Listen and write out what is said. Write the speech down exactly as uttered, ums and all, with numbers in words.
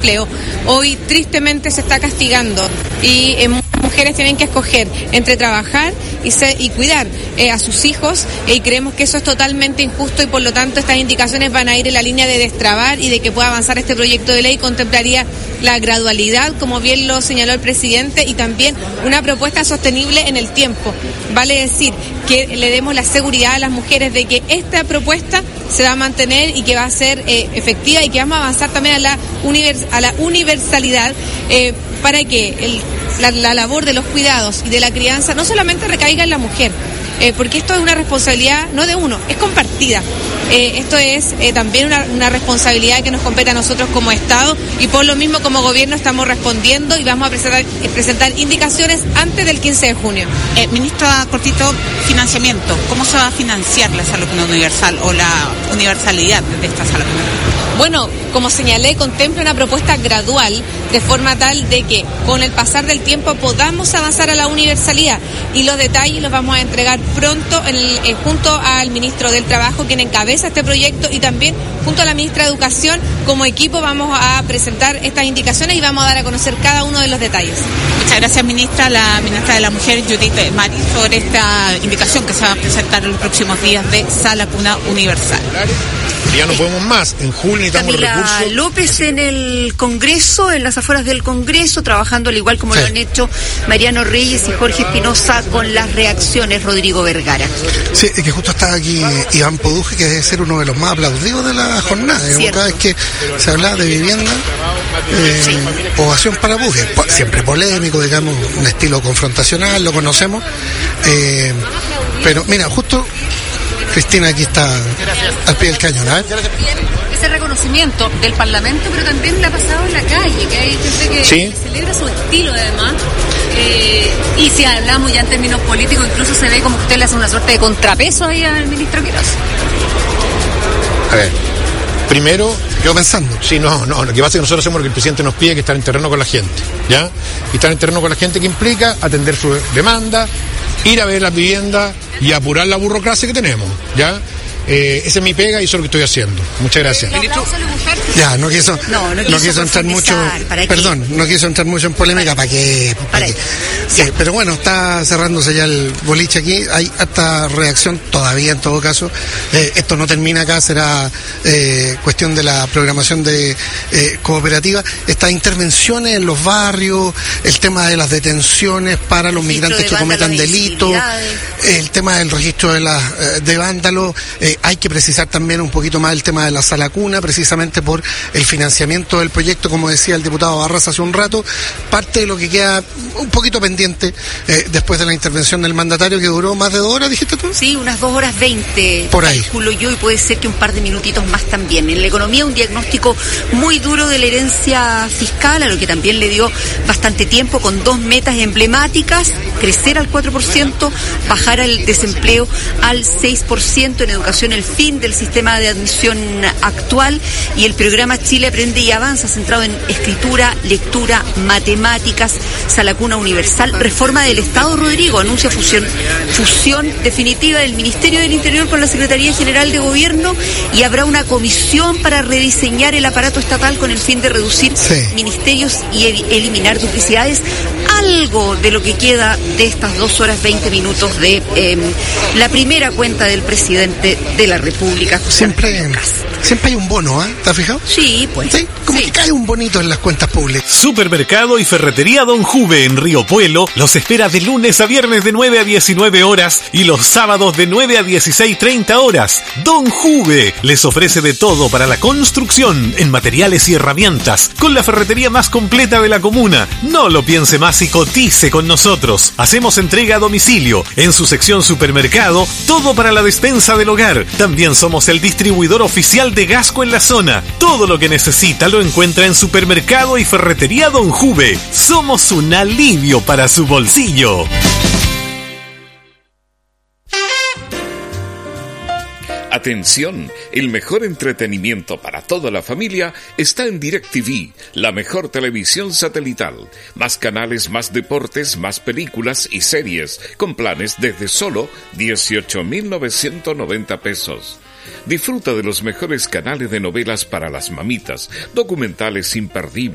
desempleo, hoy tristemente se está castigando y eh, mujeres tienen que escoger entre trabajar y, ser, y cuidar eh, a sus hijos eh, y creemos que eso es totalmente injusto y por lo tanto estas indicaciones van a ir en la línea de destrabar y de que pueda avanzar este proyecto de ley. Contemplaría la gradualidad, como bien lo señaló el presidente, y también una propuesta sostenible en el tiempo. Vale decir que le demos la seguridad a las mujeres de que esta propuesta se va a mantener y que va a ser eh, efectiva y que vamos a avanzar también a la, univers- a la universalidad eh, para que el, la, la labor de los cuidados y de la crianza no solamente recaiga en la mujer, eh, porque esto es una responsabilidad no de uno, es compartida. Eh, esto es eh, también una, una responsabilidad que nos compete a nosotros como Estado y por lo mismo como gobierno estamos respondiendo y vamos a presentar, eh, presentar indicaciones antes del quince de junio. Eh, ministra, cortito, financiamiento. ¿Cómo se va a financiar la salud universal o la universalidad de esta salud? Bueno, como señalé, contempla una propuesta gradual de forma tal de que con el pasar del tiempo podamos avanzar a la universalidad y los detalles los vamos a entregar pronto en el, eh, junto al ministro del Trabajo, quien encabeza este proyecto, y también junto a la ministra de Educación. Como equipo vamos a presentar estas indicaciones y vamos a dar a conocer cada uno de los detalles. Muchas gracias, ministra. La ministra de la Mujer, Judith Mari, sobre esta indicación que se va a presentar en los próximos días de Sala Cuna Universal. Ya no podemos más, en julio necesitamos Camila recursos. López en el Congreso, en las afueras del Congreso, trabajando al igual como sí. lo han hecho Mariano Reyes y Jorge Espinosa con las reacciones, Rodrigo Vergara. Sí, es que justo está aquí Iván Poduje, que debe ser uno de los más aplaudidos de la jornada. Cada vez que se habla de vivienda, eh, sí. ovación para Poduje. Siempre polémico, digamos, un estilo confrontacional, lo conocemos. Eh, pero mira, justo Cristina aquí está al pie del cañón, ¿eh? Ese reconocimiento del Parlamento, pero también le ha pasado en la calle, que hay gente que, ¿Sí? que celebra su estilo además. Eh, y si hablamos ya en términos políticos, incluso se ve como que usted le hace una suerte de contrapeso ahí al ministro Quiroz. A ver, primero... Yo pensando. Sí, no, no, lo que pasa es que nosotros hacemos lo que el presidente nos pide, que estar en terreno con la gente, ¿ya? Y estar en terreno con la gente que implica atender su demanda, ir a ver las viviendas y apurar la burocracia que tenemos, ¿ya? Eh, esa es mi pega y eso es lo que estoy haciendo. Muchas gracias. Ya, no quiso, no, no quiso, no quiso entrar mucho, perdón, no quiso entrar mucho en polémica, ¿para qué? ¿Para qué? Sí, pero bueno, está cerrándose ya el boliche aquí, hay hasta reacción todavía en todo caso. Eh, esto no termina acá, será eh, cuestión de la programación de eh, cooperativa. Estas intervenciones en los barrios, el tema de las detenciones para los migrantes de que cometan delitos, el tema del registro de las eh, de vándalos. Eh, hay que precisar también un poquito más el tema de la sala cuna, precisamente por el financiamiento del proyecto, como decía el diputado Barras hace un rato, parte de lo que queda un poquito pendiente eh, después de la intervención del mandatario, que duró más de dos horas, ¿dijiste tú? Sí, unas dos horas veinte, por ahí. Calculo yo, y puede ser que un par de minutitos más también. En la economía, un diagnóstico muy duro de la herencia fiscal, a lo que también le dio bastante tiempo, con dos metas emblemáticas: crecer al cuatro por ciento, bajar el desempleo al seis por ciento, en educación el fin del sistema de admisión actual, y el programa Chile Aprende y Avanza, centrado en escritura, lectura, matemáticas, sala cuna universal, reforma del Estado. Rodrigo anuncia fusión, fusión definitiva del Ministerio del Interior con la Secretaría General de Gobierno, y habrá una comisión para rediseñar el aparato estatal con el fin de reducir sí. ministerios y ev- eliminar duplicidades. Algo de lo que queda de estas dos horas veinte minutos de eh, la primera cuenta del presidente de la República. Siempre, siempre hay un bono, ¿eh? ¿Te has fijado? Sí, pues. Sí, como sí. que cae un bonito en las cuentas públicas. Supermercado y Ferretería Don Juve en Río Puelo los espera de lunes a viernes de nueve a diecinueve horas y los sábados de nueve a dieciséis treinta horas. Don Juve les ofrece de todo para la construcción en materiales y herramientas, con la ferretería más completa de la comuna. No lo piense más y cotice con nosotros. Hacemos entrega a domicilio. En su sección supermercado, todo para la despensa del hogar. También somos el distribuidor oficial de Gasco en la zona. Todo lo que necesita lo encuentra en Supermercado y Ferretería Don Juve. Somos un alivio para su bolsillo. Atención, el mejor entretenimiento para toda la familia está en DirecTV, la mejor televisión satelital. Más canales, más deportes, más películas y series, con planes desde solo dieciocho mil novecientos noventa pesos. Disfruta de los mejores canales de novelas para las mamitas, documentales imperdibles,